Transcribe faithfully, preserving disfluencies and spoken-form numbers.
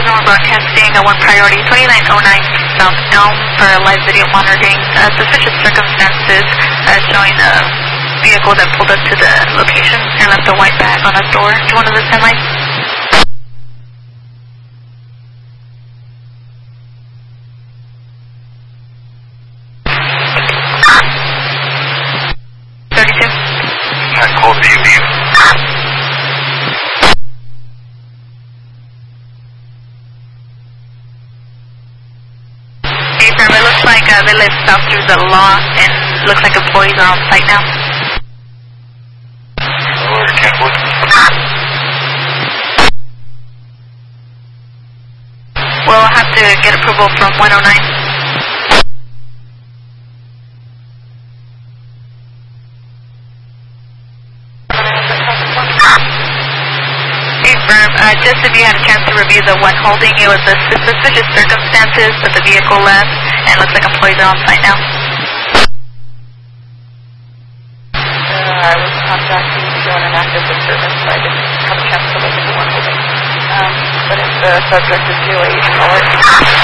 we're broadcasting a one priority twenty-nine oh nine South Elm for live video monitoring. Uh, suspicious circumstances uh, showing a vehicle that pulled up to the location and left a white bag on a door. Do you want to listen line? thirty-two. I called the U B. Hey, firm, it looks like uh, they live south through the law and looks like employees are on site now. Where's Kentwood? We'll have to get approval from one oh nine. Hey, firm, uh, just if you had a chance to review the one holding, it was the suspicious circumstances that the vehicle left, and it looks like employees are on site now. Uh, I was contacting showing an active disturbance, so I didn't have a chance to look at the one holding. Um, but if the subject is new, you can call it.